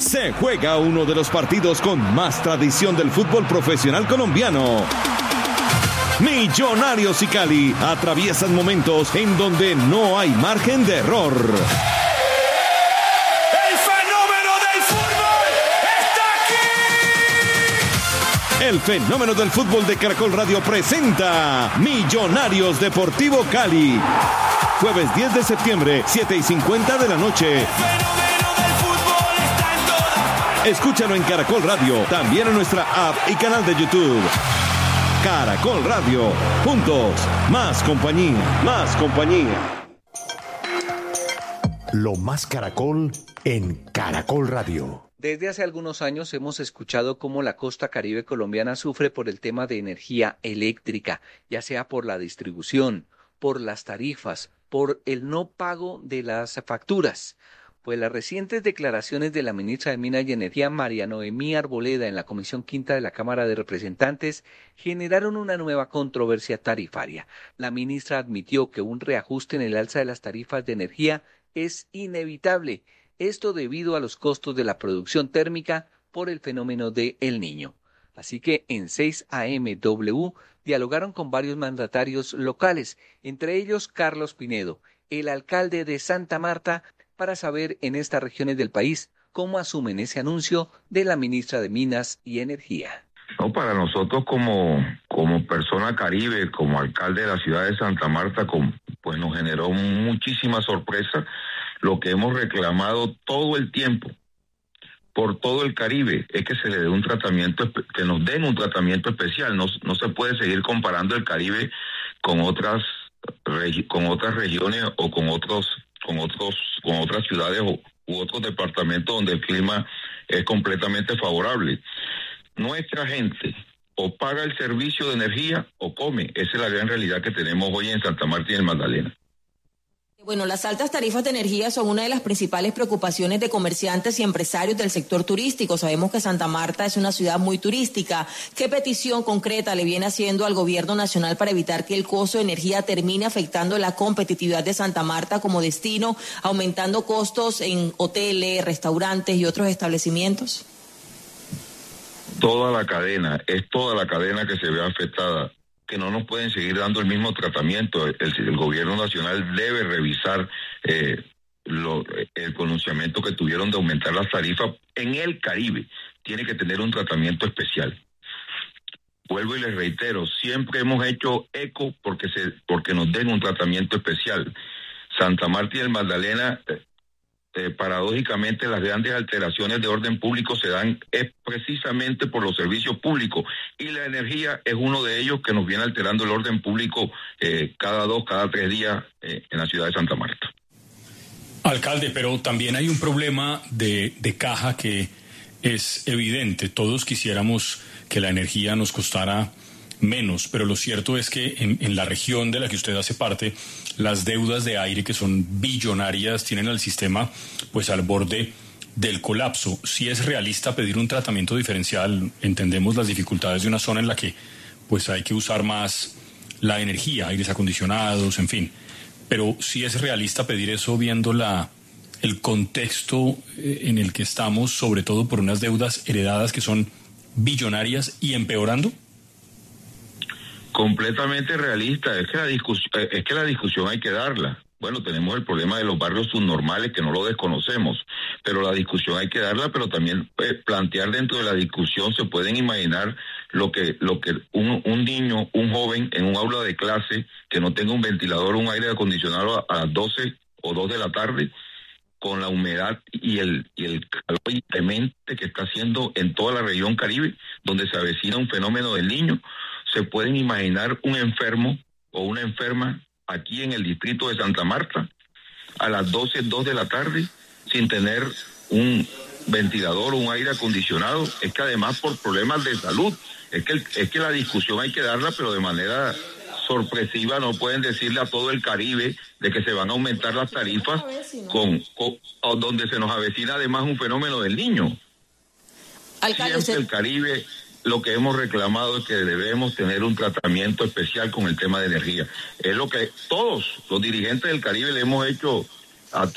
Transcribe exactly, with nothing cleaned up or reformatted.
Se juega uno de los partidos con más tradición del fútbol profesional colombiano. Millonarios y Cali atraviesan momentos en donde no hay margen de error. ¡El fenómeno del fútbol está aquí! El fenómeno del fútbol de Caracol Radio presenta Millonarios Deportivo Cali. Jueves diez de septiembre, siete y cincuenta de la noche. Escúchalo en Caracol Radio, también en nuestra app y canal de YouTube. Caracol Radio, juntos, más compañía, más compañía. Lo más Caracol en Caracol Radio. Desde hace algunos años hemos escuchado cómo la costa caribe colombiana sufre por el tema de energía eléctrica, ya sea por la distribución, por las tarifas, por el no pago de las facturas. Pues las recientes declaraciones de la ministra de Minas y Energía, María Noemí Arboleda, en la Comisión Quinta de la Cámara de Representantes, generaron una nueva controversia tarifaria. La ministra admitió que un reajuste en el alza de las tarifas de energía es inevitable, esto debido a los costos de la producción térmica por el fenómeno de El Niño. Así que en seis A M W dialogaron con varios mandatarios locales, entre ellos Carlos Pinedo, el alcalde de Santa Marta, para saber en estas regiones del país cómo asumen ese anuncio de la ministra de Minas y Energía. No, para nosotros como, como persona caribe, como alcalde de la ciudad de Santa Marta, con, pues nos generó muchísima sorpresa lo que hemos reclamado todo el tiempo por todo el Caribe, es que se le dé un tratamiento, que nos den un tratamiento especial. No, no se puede seguir comparando el Caribe con otras, con otras regiones o con otros con otros con otras ciudades u, u otros departamentos donde el clima es completamente favorable. Nuestra gente o paga el servicio de energía o come. Esa es la gran realidad que tenemos hoy en Santa Marta y en el Magdalena. Bueno, las altas tarifas de energía son una de las principales preocupaciones de comerciantes y empresarios del sector turístico. Sabemos que Santa Marta es una ciudad muy turística. ¿Qué petición concreta le viene haciendo al gobierno nacional para evitar que el costo de energía termine afectando la competitividad de Santa Marta como destino, aumentando costos en hoteles, restaurantes y otros establecimientos? Toda la cadena, es toda la cadena que se ve afectada, que no nos pueden seguir dando el mismo tratamiento. El, el gobierno nacional debe revisar eh, lo, el pronunciamiento que tuvieron de aumentar las tarifas en el Caribe. Tiene que tener un tratamiento especial. Vuelvo y les reitero, siempre hemos hecho eco porque se porque nos den un tratamiento especial. Santa Marta y el Magdalena, eh, eh, paradójicamente, las grandes alteraciones de orden público se dan es precisamente por los servicios públicos, y la energía es uno de ellos que nos viene alterando el orden público eh, cada dos, cada tres días eh, en la ciudad de Santa Marta. Alcalde, pero también hay un problema de, de caja que es evidente. Todos quisiéramos que la energía nos costara menos, pero lo cierto es que en, en la región de la que usted hace parte, las deudas de aire, que son billonarias, tienen al sistema pues al borde del colapso. Si es realista pedir un tratamiento diferencial, entendemos las dificultades de una zona en la que pues hay que usar más la energía, aires acondicionados, en fin, pero si es realista pedir eso viendo la el contexto en el que estamos, sobre todo por unas deudas heredadas que son billonarias y empeorando. Completamente realista, es que la discusión, es que la discusión hay que darla. Bueno, tenemos el problema de los barrios subnormales que no lo desconocemos, pero la discusión hay que darla, pero también eh, plantear dentro de la discusión, se pueden imaginar lo que lo que un, un niño, un joven en un aula de clase que no tenga un ventilador o un aire acondicionado a, a las doce o dos de la tarde, con la humedad y el y el calor inclemente que está haciendo en toda la región Caribe, donde se avecina un fenómeno del Niño. Se pueden imaginar un enfermo o una enferma aquí en el distrito de Santa Marta a las doce, dos de la tarde sin tener un ventilador o un aire acondicionado. Es que además por problemas de salud, es que, el, es que la discusión hay que darla, pero de manera sorpresiva. No pueden decirle a todo el Caribe de que se van a aumentar las tarifas con, con donde se nos avecina además un fenómeno del Niño. Alcalde, Siempre el Caribe, lo que hemos reclamado es que debemos tener un tratamiento especial con el tema de energía. Es lo que todos los dirigentes del Caribe le hemos hecho a todos.